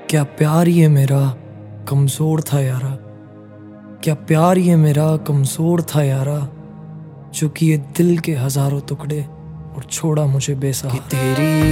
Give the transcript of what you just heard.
क्या प्यार ये मेरा कमज़ोर था यारा, क्या प्यार ये मेरा कमज़ोर था यारा, जो किए दिल के हज़ारों टुकड़े और छोड़ा मुझे बेसहारा। तेरी